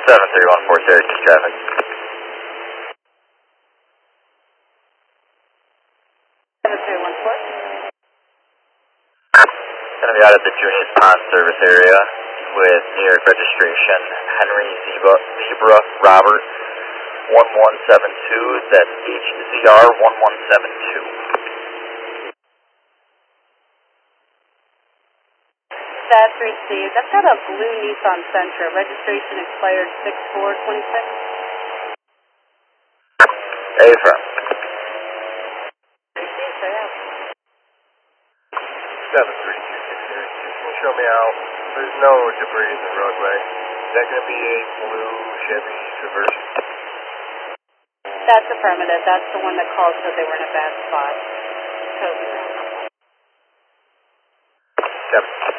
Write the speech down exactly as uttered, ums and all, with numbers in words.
seven three one four, Syracuse traffic. seven three one four. Going to be out at the Junius Pond service area with New York registration, Henry Zebra, Zebra Robert one one seven two, that's H Z R one one seven two. That's received. I've got a blue Nissan Sentra. Registration expired six four twenty-six. Affirm. Received, sir. seven three two six zero. Can you show me out? There's no debris in the roadway. Is that going to be a blue Chevy Traverse? That's affirmative. That's the one that called said they were in a bad spot. Totally. Seven.